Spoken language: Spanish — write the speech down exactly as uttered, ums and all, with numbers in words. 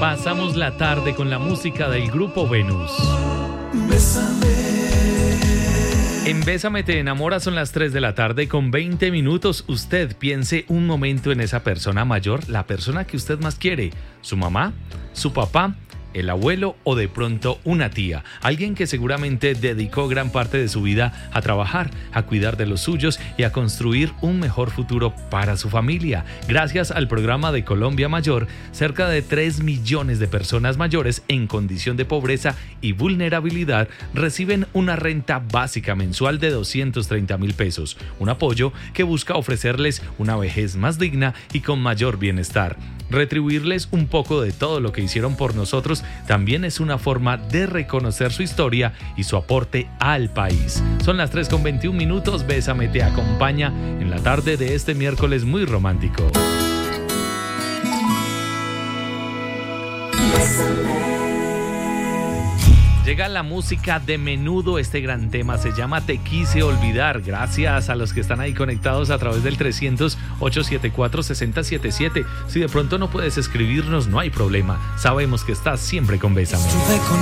Pasamos la tarde con la música del grupo Venus. Bésame. En Bésame te enamora son las tres de la tarde con veinte minutos. Usted piense un momento en esa persona mayor, la persona que usted más quiere, su mamá, su papá, el abuelo o de pronto una tía, alguien que seguramente dedicó gran parte de su vida a trabajar, a cuidar de los suyos y a construir un mejor futuro para su familia. Gracias al programa de Colombia Mayor, cerca de tres millones de personas mayores en condición de pobreza y vulnerabilidad reciben una renta básica mensual de doscientos treinta mil pesos, un apoyo que busca ofrecerles una vejez más digna y con mayor bienestar. Retribuirles un poco de todo lo que hicieron por nosotros también es una forma de reconocer su historia y su aporte al país. Son las tres con veintiún minutos. Bésame te acompaña en la tarde de este miércoles muy romántico. Llega la música de Menudo, este gran tema se llama Te Quise Olvidar. Gracias a los que están ahí conectados a través del trescientos, ochocientos setenta y cuatro, sesenta setenta y siete. Si de pronto no puedes escribirnos, no hay problema. Sabemos que estás siempre con Bésame. Estuve con